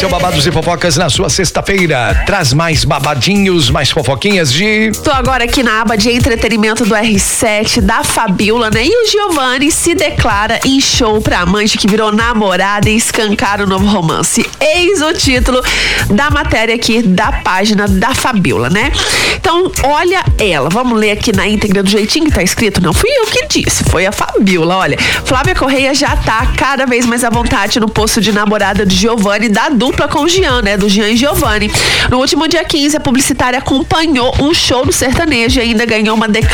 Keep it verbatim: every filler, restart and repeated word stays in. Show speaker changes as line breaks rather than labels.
seu Babados e Fofocas na sua sexta-feira. Traz mais babadinhos, mais fofoquinhas de...
Tô agora aqui na aba de entretenimento do R sete, da Fabiola, né? E o Giovanni se declara em show pra amante que virou namorada e escancara o novo romance. Eis o título da matéria aqui da página da Fabiola, né? Então, olha ela. Vamos ler aqui na íntegra do jeitinho que tá escrito. Não fui eu que disse, foi a Fabiola. Olha, Flávia Correia já tá cada vez mais à vontade no posto de namorada de Giovanni, da dupla com o Jean, né? Do Jean e Giovanni. No último dia quinze, a publicitária acompanhou um show do sertanejo e ainda ganhou uma